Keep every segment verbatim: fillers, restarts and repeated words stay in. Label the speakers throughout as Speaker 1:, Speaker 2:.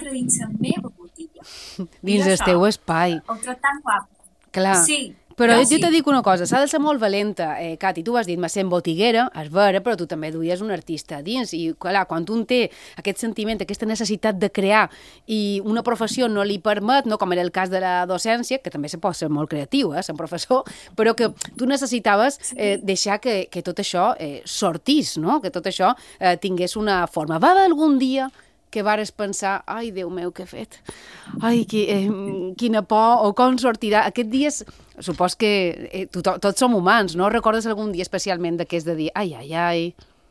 Speaker 1: entra dins la meva botiga.
Speaker 2: Dins el teu espai.
Speaker 1: Ho trobo tan guapo.
Speaker 2: Clar.
Speaker 1: Sí.
Speaker 2: Però jo
Speaker 1: sí.
Speaker 2: te dic una cosa, s'ha de ser molt valenta. Eh, Cati, tu has dit, m'assent botiguera, és vera, però tu també duies un artista a dins. I, clar, quan un té aquest sentiment, aquesta necessitat de crear i una professió no li permet, no com era el cas de la docència, que també se pot ser molt creatiu, eh, ser professor, però que tu necessitaves eh, deixar que, que tot això eh, sortís, no? Que tot això eh, tingués una forma. Va haver algun dia que vares pensar, ai, Déu meu, què he fet? Ai, qui, eh, quina por, o com sortirà? Aquests dies, supos que eh, tot, tots som humans, no? Recordes algun dia especialment d'aquest de dir, ai, ai, ai...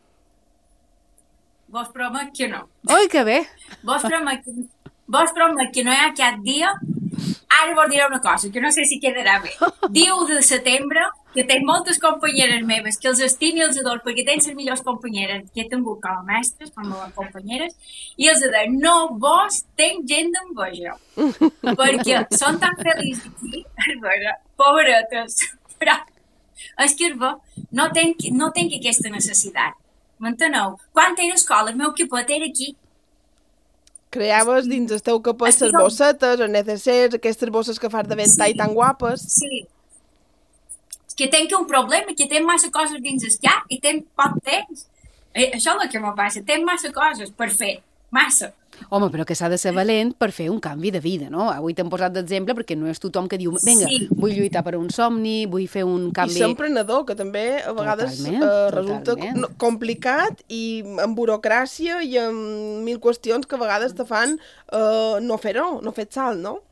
Speaker 1: Vos promet que no.
Speaker 2: Oi, que bé!
Speaker 1: Vos promet que, vos promet que no hi ha aquest dia. Ara vos diré una cosa, que no sé si quedarà bé. Dia u de setembre, que tenc moltes companyeres meves, que els estimo i els adoro, perquè tenc les millors companyeres que he tingut com a mestres, com a companyeres, i els adoro. No vos tenc gent d'enveja, perquè són tan feliços aquí, veure, pobretes, però és que no tenc, no tenc aquesta necessitat. M'enteneu? Quan era a escola, el meu capot era aquí.
Speaker 3: Creaves dins el teu capot les bossetes, els necessers, aquestes bosses que fas de ventall tan guapes.
Speaker 1: Sí. És que tenc un problema, que tenc massa coses dins el cap i tenc poc temps. Eh, això és el que me passa, tenc massa coses per fer, massa.
Speaker 2: Home, però que s'ha de ser valent per fer un canvi de vida, no? Avui t'hem posat d'exemple perquè no és tothom que diu, vinga, sí. vull lluitar per un somni, vull fer un canvi...
Speaker 3: I ser emprenedor, que també a vegades
Speaker 2: totalment,
Speaker 3: eh, resulta
Speaker 2: totalment.
Speaker 3: complicat i amb burocràcia i amb mil qüestions que a vegades te fan eh, no fer-ho, no fer salt, no?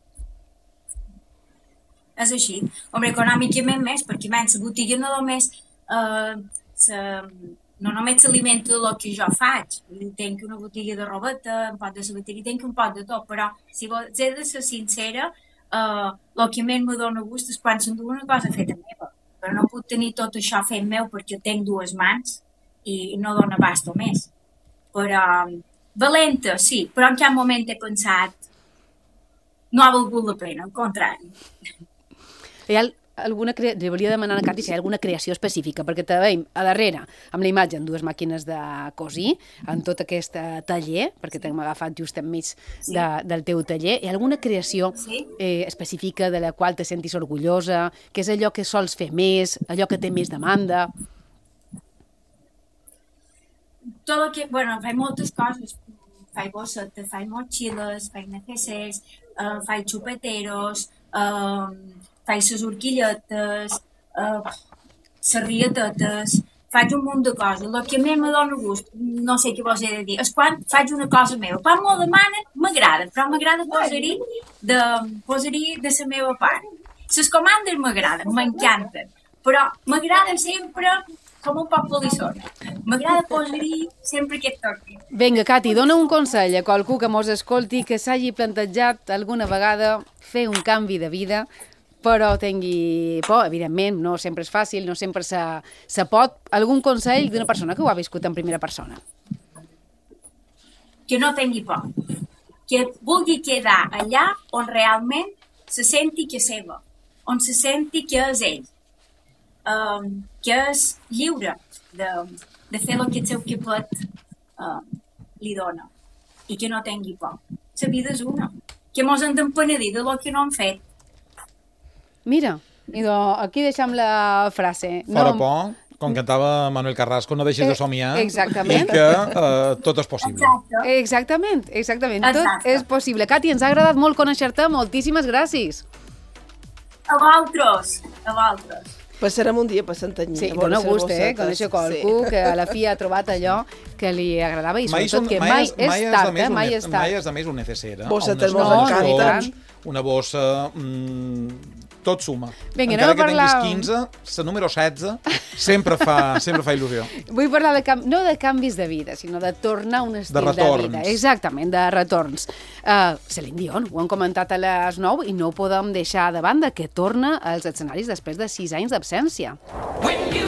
Speaker 1: És així. Home, econòmicament més, perquè menys la botiga no només... Eh, se... no només s'alimenta del que jo faig. Tenc una botiga de robeta, un pot de sabateria, tenc un pot de tot, però si he de ser sincera, eh, el que més me dóna gust és quan s'endú una cosa feta meva. Però no puc tenir tot això fet meu perquè tenc dues mans i no dóna abast o més. Però valenta, sí, però en cap moment he pensat no ha valgut la pena, al contrari.
Speaker 2: Hi ha alguna cre... li volia demanar a Cati si hi ha alguna creació específica, perquè te veiem a darrere amb la imatge en dues màquines de cosir, en tot aquest taller, perquè t'hem agafat just enmig
Speaker 1: Sí.
Speaker 2: de, del teu taller. Hi ha alguna creació
Speaker 1: Sí.
Speaker 2: eh, específica de la qual te sentis orgullosa, que és allò que sols fer més, allò que té més demanda?
Speaker 1: Tot el que... Bueno, faig moltes coses. Faig bossetes, faig motxilles, faig necessers, uh, faig xupeteros, uh, faig les horquilletes, uh, les rietetes, faig un munt de coses. El que més me dóna gust, no sé què vos he de dir, és quan faig una cosa meva. Quan m'ho demanen, m'agrada, però m'agrada posar-hi de, posar-hi de la meva part. Les comandes m'agraden, m'encanten, però m'agrada sempre com un poc polissona. M'agrada posar-hi sempre aquest toque.
Speaker 2: Vinga, Cati, dona un consell a qualcú que mos escolti que s'hagi plantejat alguna vegada fer un canvi de vida, però tingui por, evidentment, no sempre és fàcil, no sempre se, se pot. Algun consell d'una persona que ho ha viscut en primera persona?
Speaker 1: Que no tingui por. Que vulgui quedar allà on realment se senti que és seva, on se senti que és ell, um, que és lliure de, de fer el que el seu capot um, li dona i que no tingui por. La vida és una. Que mos hem d'empenedir de lo que no hem fet.
Speaker 2: Mira, idò, aquí deixem la frase.
Speaker 4: Fora
Speaker 2: no...
Speaker 4: por, com cantava Manuel Carrasco, no deixis de somiar
Speaker 2: Exactament.
Speaker 4: i que eh, tot és possible.
Speaker 1: Exacte.
Speaker 2: Exactament, exactament.
Speaker 1: Exacte.
Speaker 2: Tot és possible. Cati, ens ha agradat molt conèixer-te. Moltíssimes gràcies.
Speaker 1: A vosaltres, a vosaltres.
Speaker 3: Passarem un dia per Santanyí.
Speaker 2: Sí,
Speaker 3: a veure
Speaker 2: dona
Speaker 3: les
Speaker 2: gust, eh?
Speaker 3: bossetes.
Speaker 2: Conèixer qualcú
Speaker 3: Sí.
Speaker 2: que a la fi ha trobat allò que li agradava i
Speaker 4: Mai,
Speaker 2: sobretot
Speaker 4: són,
Speaker 2: que
Speaker 4: mai,
Speaker 2: mai
Speaker 4: és,
Speaker 2: és
Speaker 4: mai és
Speaker 2: tard,
Speaker 4: de més
Speaker 2: eh?
Speaker 4: un,
Speaker 2: Mai és
Speaker 4: mai
Speaker 2: tard.
Speaker 4: és de més un necessera.
Speaker 3: Bossetes
Speaker 4: un
Speaker 3: mos
Speaker 4: esforç,
Speaker 3: encanten.
Speaker 4: una bossa... Mm, tot suma.
Speaker 2: Vinga,
Speaker 4: Encara
Speaker 2: anem a
Speaker 4: que
Speaker 2: parlar-
Speaker 4: tinguis quinze, la número setze sempre fa, sempre fa il·lusió.
Speaker 2: Vull parlar de canvi, no de canvis de vida, sinó de tornar a un estil de,
Speaker 4: retorns.
Speaker 2: vida. Exactament, de retorns. Uh, Celine Dion, ho hem comentat a les nou i no ho podem deixar de banda, que torna als escenaris després de sis anys d'absència.
Speaker 5: When you